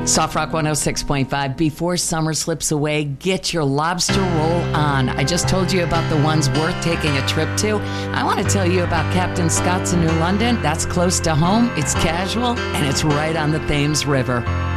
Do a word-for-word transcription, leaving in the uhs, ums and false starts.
Soft Rock one oh six point five. Before summer slips away, get your lobster roll on. I just told you about the ones worth taking a trip to. I want to tell you about Captain Scott's in New London. That's close to home, it's casual, and it's right on the Thames River.